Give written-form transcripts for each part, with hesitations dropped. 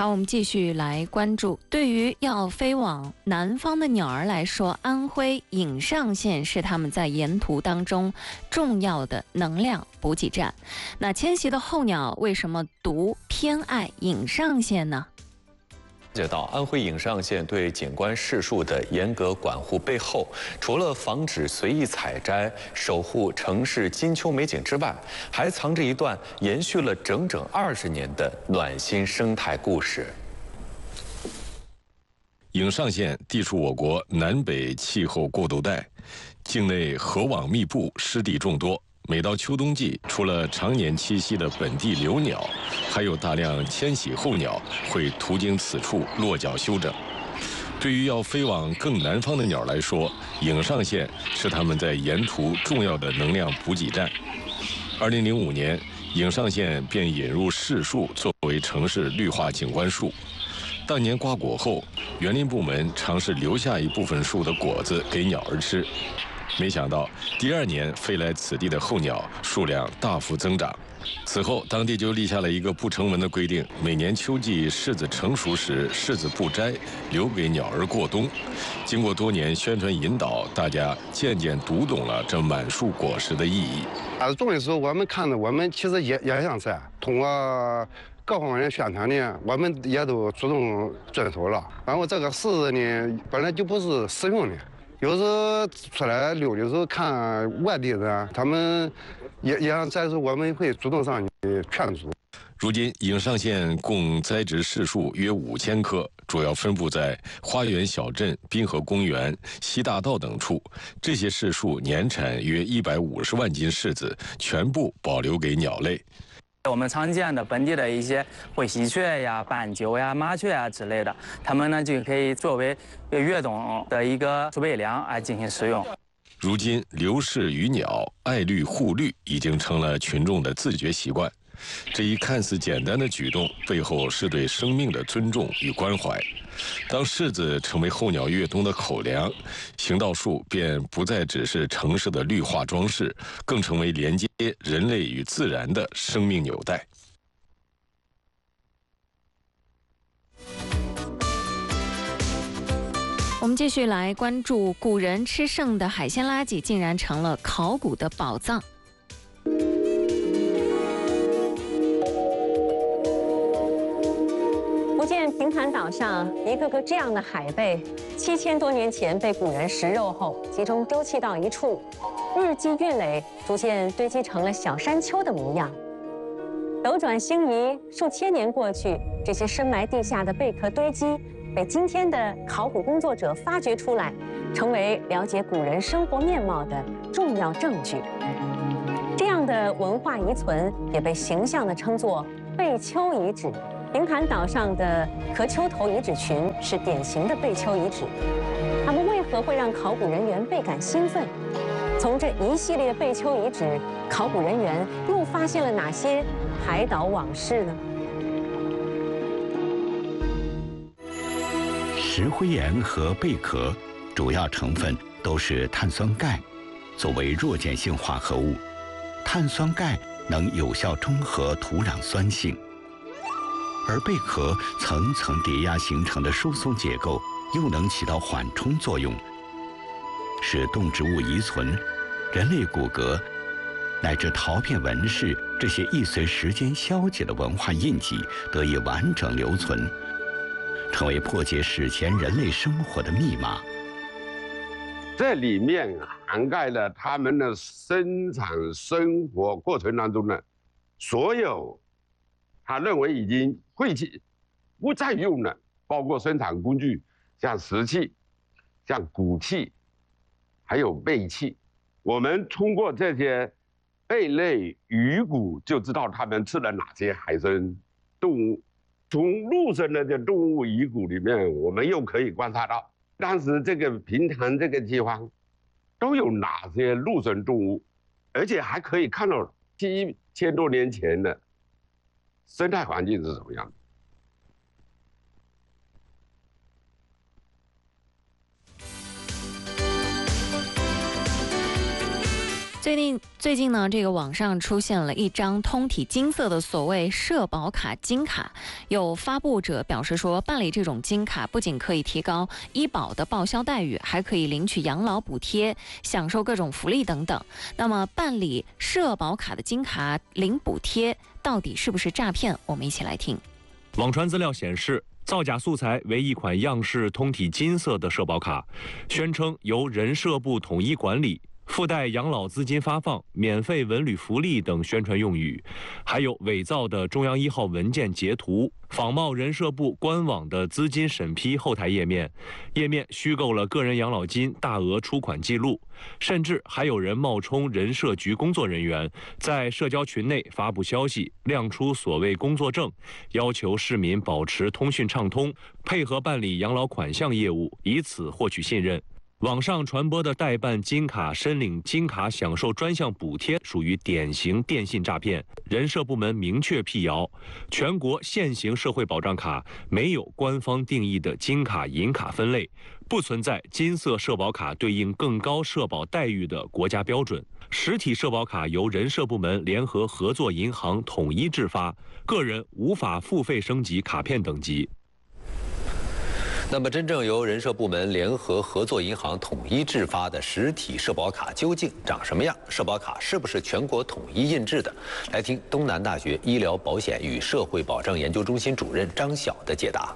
好，我们继续来关注。对于要飞往南方的鸟儿来说，安徽颍上县是它们在沿途当中重要的能量补给站。那迁徙的候鸟为什么独偏爱颍上县呢？ 了解到安徽颍上县对景观柿树的严格管护背后，除了防止随意采摘、守护城市金秋美景之外，还藏着一段延续了整整20年的暖心生态故事。 颍上县地处我国南北气候过渡带，境内河网密布，湿地众多。每到秋冬季，除了常年栖息的本地留鸟，还有大量迁徙候鸟会途经此处落脚休整。对于要飞往更南方的鸟来说，颍上县是它们在沿途重要的能量补给站。2005年，颍上县便引入柿树作为城市绿化景观树。当年瓜果后，园林部门尝试留下一部分树的果子给鸟儿吃。没想到第2年飞来此地的候鸟数量大幅增长，此后当地就立下了一个不成文的规定：每年秋季柿子成熟时，柿子不摘，留给鸟儿过冬。经过多年宣传引导，大家渐渐读懂了这满树果实的意义。 种的时候，我们看着，我们其实也想摘，通过各方面宣传呢，我们也都主动遵守了。然后这个柿子呢，本来就不是食用的。有时候出来溜的时候，看外地人，他们也想摘树，我们会主动上去劝阻。 如今，颍上县共栽植柿树约5000棵，主要分布在花园小镇、滨河公园、西大道等处。这些柿树年产约150万斤柿子，全部保留给鸟类。 我们常见的本地的一些灰喜鹊呀、斑鸠呀、麻雀呀之类的，它们呢就可以作为越冬的一个储备粮来进行使用。 如今，留柿于鸟、爱绿护绿已经成了群众的自觉习惯。这一看似简单的举动，背后是对生命的尊重与关怀。当柿子成为候鸟越冬的口粮，行道树便不再只是城市的绿化装饰，更成为连接人类与自然的生命纽带。 我们继续来关注，古人吃剩的海鲜垃圾竟然成了考古的宝藏。 福建平潭岛上一个个这样的海贝，7000多年前被古人食肉后，集中丢弃到一处，日积月累，逐渐堆积成了小山丘的模样。斗转星移，数千年过去，这些深埋地下的贝壳堆积，被今天的考古工作者发掘出来，成为了解古人生活面貌的重要证据。这样的文化遗存也被形象地称作贝丘遗址。平潭岛上的壳丘头遗址群是典型的贝丘遗址，它们为何会让考古人员倍感兴奋？从这一系列贝丘遗址，考古人员又发现了哪些海岛往事呢？ 石灰岩和贝壳主要成分都是碳酸钙，作为弱碱性化合物，碳酸钙能有效中和土壤酸性。而贝壳层层叠压形成的疏松结构，又能起到缓冲作用，使动植物遗存、人类骨骼乃至陶片纹饰这些易随时间消解的文化印记得以完整留存，成为破解史前人类生活的密码。 这里面涵盖了他们的生产生活过程当中的所有他认为已经废弃不再用了，包括生产工具，像石器、像骨器，还有贝器。我们通过这些贝类鱼骨就知道他们吃了哪些海生动物。从陆生的动物遗骨里面，我们又可以观察到当时这个平潭这个地方都有哪些陆生动物，而且还可以看到7000多年前的生态环境是什么样的。 最最近呢，这个网上出现了一张通体金色的所谓社保卡金卡，有发布者表示说，办理这种金卡不仅可以提高医保的报销待遇，还可以领取养老补贴，享受各种福利等等。那么办理社保卡的金卡领补贴，到底是不是诈骗？我们一起来听。 网传资料显示，造假素材为一款样式通体金色的社保卡，宣称由人社部统一管理，附带养老资金发放、免费文旅福利等宣传用语，还有伪造的中央1号文件截图，仿冒人社部官网的资金审批后台页面虚构了个人养老金大额出款记录，甚至还有人冒充人社局工作人员，在社交群内发布消息，亮出所谓工作证，要求市民保持通讯畅通，配合办理养老款项业务，以此获取信任。网上传播的代办金卡、申领金卡享受专项补贴属于典型电信诈骗。人社部门明确辟谣，全国现行社会保障卡没有官方定义的金卡、银卡分类，不存在金色社保卡对应更高社保待遇的国家标准。实体社保卡由人社部门联合合作银行统一制发，个人无法付费升级卡片等级。 那么，真正由人社部门联合合作银行统一制发的实体社保卡究竟长什么样？社保卡是不是全国统一印制的？来听东南大学医疗保险与社会保障研究中心主任张晓的解答。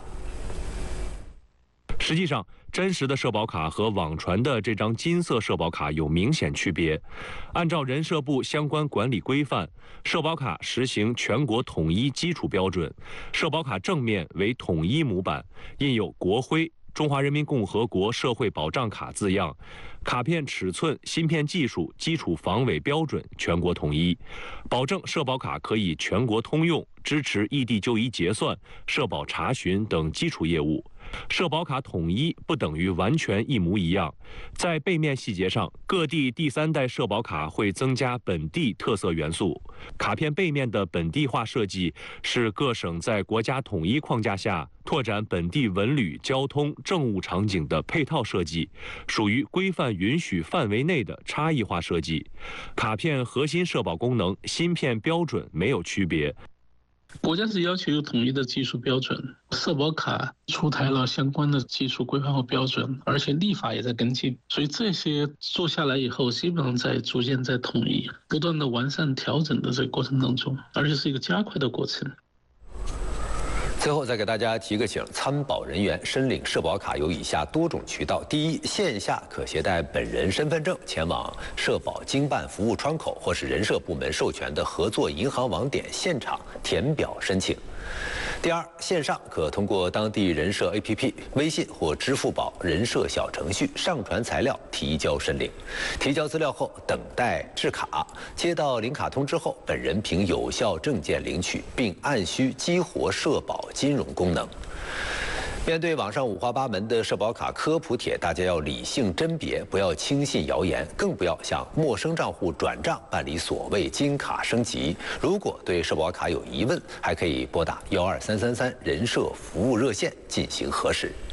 实际上，真实的社保卡和网传的这张金色社保卡有明显区别。按照人社部相关管理规范，社保卡实行全国统一基础标准，社保卡正面为统一模板，印有国徽、中华人民共和国社会保障卡字样，卡片尺寸、芯片技术、基础防伪标准全国统一，保证社保卡可以全国通用，支持异地就医结算、社保查询等基础业务。社保卡统一不等于完全一模一样，在背面细节上，各地第3代社保卡会增加本地特色元素。卡片背面的本地化设计是各省在国家统一框架下拓展本地文旅、交通、政务场景的配套设计，属于规范允许范围内的差异化设计。卡片核心社保功能、芯片标准没有区别。 国家是要求有统一的技术标准，社保卡出台了相关的技术规范和标准，而且立法也在跟进，所以这些做下来以后，基本上逐渐在统一，不断的完善调整的这个过程当中，而且是一个加快的过程。 最后再给大家提个醒：参保人员申领社保卡有以下多种渠道。第一，线下可携带本人身份证前往社保经办服务窗口或是人社部门授权的合作银行网点现场填表申请。第二，线上可通过当地人社 APP、微信或支付宝人社小程序上传材料提交申领，提交资料后等待制卡，接到领卡通知后，本人凭有效证件领取，并按需激活社保金融功能。面对网上五花八门的社保卡科普帖，大家要理性甄别，不要轻信谣言，更不要向陌生账户转账办理所谓金卡升级。如果对社保卡有疑问，还可以拨打12333人社服务热线进行核实。